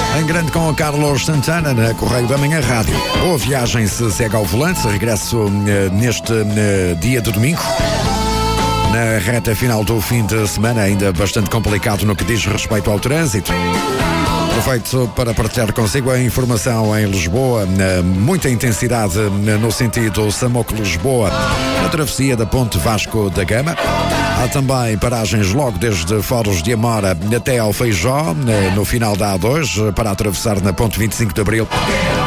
Em grande com o Carlos Santana na Correio da Manhã Rádio. Boa viagem se segue ao volante. Regresso neste dia de domingo. Na reta final do fim de semana, ainda bastante complicado no que diz respeito ao trânsito. Aproveito para partilhar consigo a informação em Lisboa. Muita intensidade no sentido Samoco-Lisboa, na travessia da Ponte Vasco da Gama. Há também paragens logo desde Foros de Amora até ao Feijó, no final da A2, para atravessar na Ponte 25 de Abril.